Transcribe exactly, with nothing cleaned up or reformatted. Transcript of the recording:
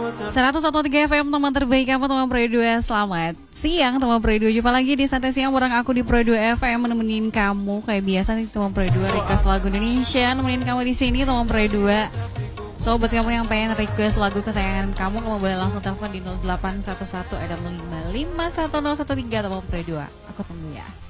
seratus satu koma tiga F M teman terbaik kamu teman Pro dua. Selamat siang teman Pro dua. Jumpa lagi di Santai Siang bareng aku di Pro dua F M menemenin kamu kayak biasa nih teman Pro dua, request lagu Indonesia nemenin kamu di sini teman Pro dua. So buat kamu yang pengen request lagu kesayangan kamu, kamu boleh langsung telepon di nol delapan satu satu enam lima lima satu nol satu tiga teman Pro dua. Aku tunggu ya.